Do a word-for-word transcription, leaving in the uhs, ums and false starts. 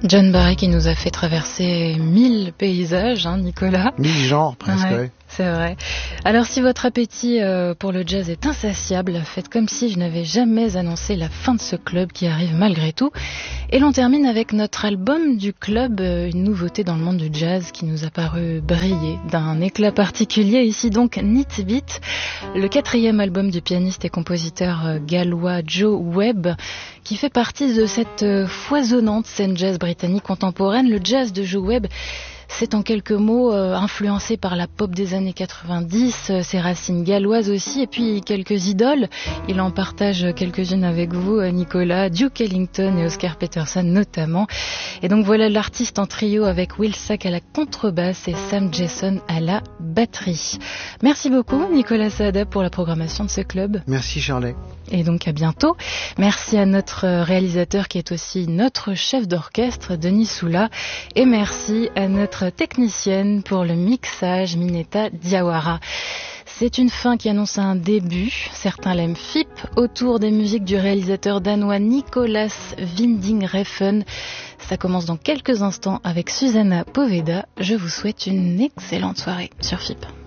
John Barry qui nous a fait traverser mille paysages, hein, Nicolas. Mille genres presque, ouais, ouais. C'est vrai. Alors si votre appétit euh, pour le jazz est insatiable, faites comme si je n'avais jamais annoncé la fin de ce club qui arrive malgré tout. Et l'on termine avec notre album du club, euh, une nouveauté dans le monde du jazz qui nous a paru briller d'un éclat particulier. Ici donc Neat Beat, le quatrième album du pianiste et compositeur euh, gallois Joe Webb, qui fait partie de cette euh, foisonnante scène jazz britannique contemporaine. Le jazz de Joe Webb, c'est en quelques mots euh, influencé par la pop des années quatre-vingt-dix, euh, ses racines galloises aussi, et puis quelques idoles. Il en partage quelques-unes avec vous, euh, Nicolas, Duke Ellington et Oscar Peterson notamment. Et donc voilà l'artiste en trio avec Will Sack à la contrebasse et Sam Jason à la batterie. Merci beaucoup, Nicolas Saada, pour la programmation de ce club. Merci, Charlet. Et donc à bientôt. Merci à notre réalisateur qui est aussi notre chef d'orchestre, Denis Soula. Et merci à notre technicienne pour le mixage, Mineta Diawara. C'est une fin qui annonce un début, certains l'aiment F I P, autour des musiques du réalisateur danois Nicolas Winding Refn. Ça commence dans quelques instants avec Susanna Poveda. Je vous souhaite une excellente soirée sur F I P.